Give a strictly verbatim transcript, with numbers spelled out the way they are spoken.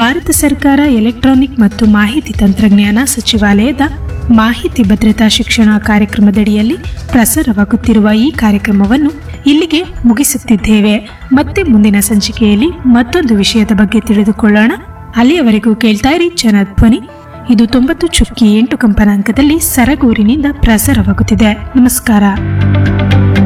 ಭಾರತ ಸರ್ಕಾರ ಎಲೆಕ್ಟ್ರಾನಿಕ್ ಮತ್ತು ಮಾಹಿತಿ ತಂತ್ರಜ್ಞಾನ ಸಚಿವಾಲಯದ ಮಾಹಿತಿ ಭದ್ರತಾ ಶಿಕ್ಷಣ ಕಾರ್ಯಕ್ರಮದಡಿಯಲ್ಲಿ ಪ್ರಸಾರವಾಗುತ್ತಿರುವ ಈ ಕಾರ್ಯಕ್ರಮವನ್ನು ಇಲ್ಲಿಗೆ ಮುಗಿಸುತ್ತಿದ್ದೇವೆ. ಮತ್ತೆ ಮುಂದಿನ ಸಂಚಿಕೆಯಲ್ಲಿ ಮತ್ತೊಂದು ವಿಷಯದ ಬಗ್ಗೆ ತಿಳಿದುಕೊಳ್ಳೋಣ. ಅಲ್ಲಿಯವರೆಗೂ ಕೇಳ್ತಾ ಇರಿ ಜನಧ್ವನಿ. ಇದು ತೊಂಬತ್ತು ಚುಕ್ಕಿ ಎಂಟು ಕಂಪನಾಂಕದಲ್ಲಿ ಸರಗೂರಿನಿಂದ ಪ್ರಸಾರವಾಗುತ್ತಿದೆ. ನಮಸ್ಕಾರ.